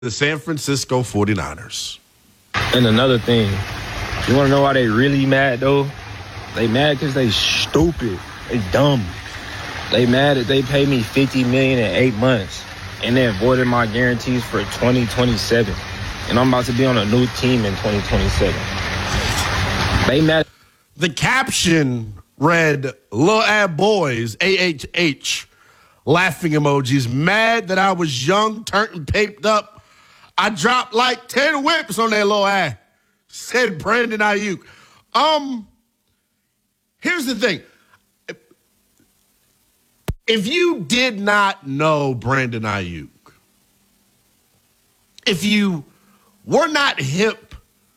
the San Francisco 49ers. And another thing, you want to know why they really mad, though? They mad because they stupid. They dumb. They mad that they paid me $50 million in 8 months and they avoided my guarantees for 2027. And I'm about to be on a new team in 2027. They mad. The caption read, Lil Ab Boys, AHH, laughing emojis, mad that I was young, turned and paped up. I dropped like 10 whips on that little ass, said Brandon Ayuk. Here's the thing. If you did not know Brandon Ayuk, if you were not hip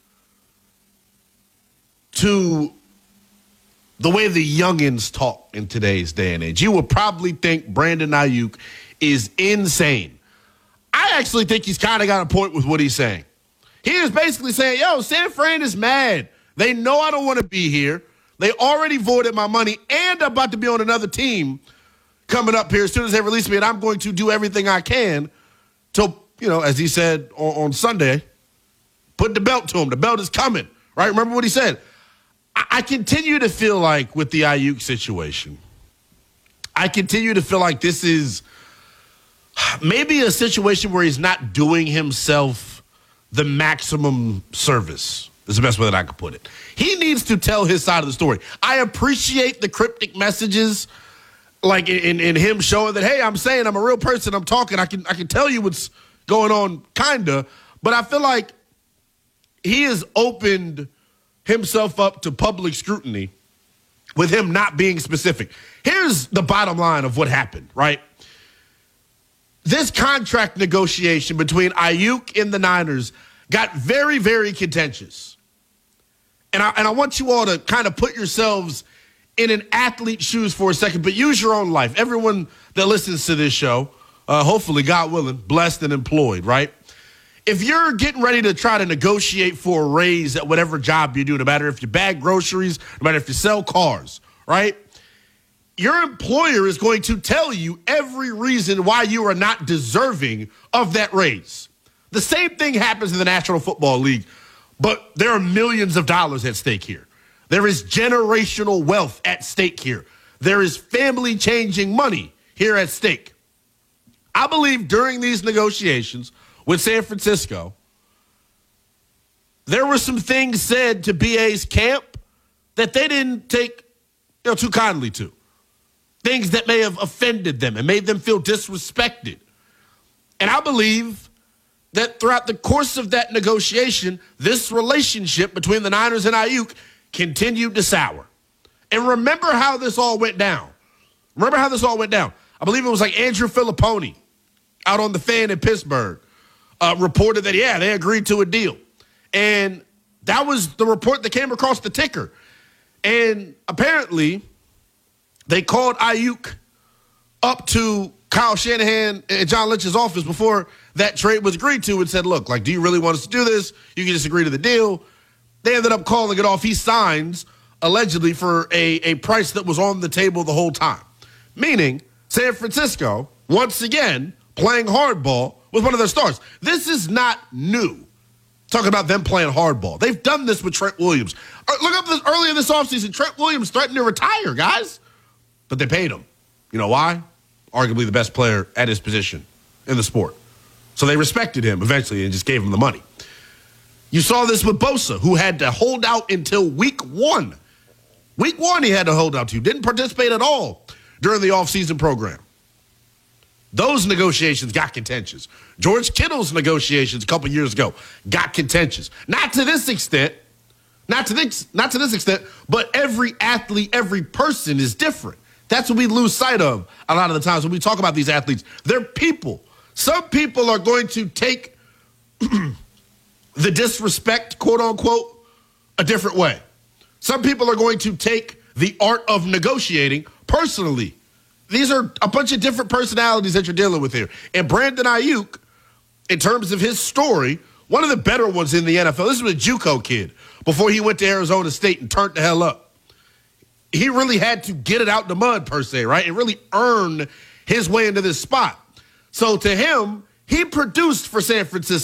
to the way the youngins talk in today's day and age, you would probably think Brandon Ayuk is insane. I actually think he's kind of got a point with what he's saying. He is basically saying, yo, San Fran is mad. They know I don't want to be here. They already voided my money, and I'm about to be on another team coming up here as soon as they release me, and I'm going to do everything I can to, as he said on Sunday, put the belt to him. The belt is coming, right? Remember what he said? I continue to feel like with the Ayuk situation, I continue to feel like this is maybe a situation where he's not doing himself the maximum service. Is the best way that I could put it. He needs to tell his side of the story. I appreciate the cryptic messages, like in him showing that, hey, I'm saying I'm a real person. I'm talking. I can tell you what's going on, kinda. But I feel like he has opened himself up to public scrutiny with him not being specific. Here's the bottom line of what happened, right? This contract negotiation between Ayuk and the Niners got very, very contentious. And I want you all to kind of put yourselves in an athlete's shoes for a second, but use your own life. Everyone that listens to this show, hopefully, God willing, blessed and employed, right? If you're getting ready to try to negotiate for a raise at whatever job you do, no matter if you bag groceries, no matter if you sell cars, right? Your employer is going to tell you every reason why you are not deserving of that raise. The same thing happens in the National Football League, but there are millions of dollars at stake here. There is generational wealth at stake here. There is family-changing money here at stake. I believe during these negotiations with San Francisco, there were some things said to BA's camp that they didn't take too kindly to. Things that may have offended them and made them feel disrespected. And I believe that throughout the course of that negotiation, this relationship between the Niners and Ayuk continued to sour. And remember how this all went down. I believe it was like Andrew Filipponi out on The Fan in Pittsburgh reported that, they agreed to a deal. And that was the report that came across the ticker. And apparently they called Ayuk up to Kyle Shanahan and John Lynch's office before that trade was agreed to and said, look, do you really want us to do this? You can just agree to the deal. They ended up calling it off. He signs, allegedly, for a price that was on the table the whole time. Meaning, San Francisco, once again, playing hardball with one of their stars. This is not new. Talking about them playing hardball. They've done this with Trent Williams. Look up this earlier this offseason. Trent Williams threatened to retire, guys. But they paid him. You know why? Arguably the best player at his position in the sport. So they respected him eventually and just gave him the money. You saw this with Bosa, who had to hold out until week one. Week one he had to hold out to. Didn't participate at all during the offseason program. Those negotiations got contentious. George Kittle's negotiations a couple years ago got contentious. Not to this extent, but every athlete, every person is different. That's what we lose sight of a lot of the times when we talk about these athletes. They're people. Some people are going to take the disrespect, quote unquote, a different way. Some people are going to take the art of negotiating personally. These are a bunch of different personalities that you're dealing with here. And Brandon Ayuk, in terms of his story, one of the better ones in the NFL. This was a JUCO kid before he went to Arizona State and turned the hell up. He really had to get it out in the mud, per se, right? And really earn his way into this spot. So to him, He produced for San Francisco.